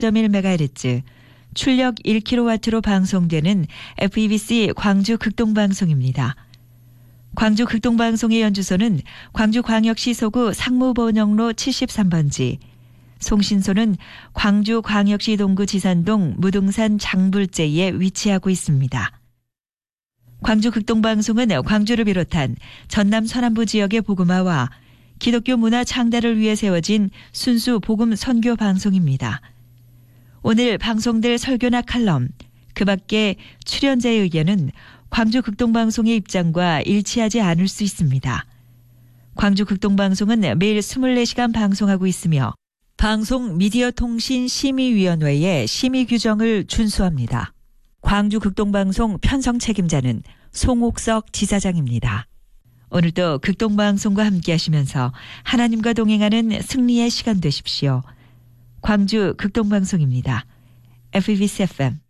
100.1MHz, 출력 1kW로 방송되는 FEBC 광주 극동방송입니다. 광주 극동방송의 연주소는 광주광역시 서구 상무번영로 73번지, 송신소는 광주광역시 동구 지산동 무등산 장불제에 위치하고 있습니다. 광주 극동방송은 광주를 비롯한 전남 서남부 지역의 복음화와 기독교 문화 창달을 위해 세워진 순수 복음 선교 방송입니다. 오늘 방송될 설교나 칼럼, 그 밖에 출연자의 의견은 광주 극동방송의 입장과 일치하지 않을 수 있습니다. 광주 극동방송은 매일 24시간 방송하고 있으며 방송 미디어 통신 심의위원회의 심의 규정을 준수합니다. 광주 극동방송 편성 책임자는 송옥석 지사장입니다. 오늘도 극동방송과 함께 하시면서 하나님과 동행하는 승리의 시간 되십시오. 광주 극동방송입니다. FEBC FM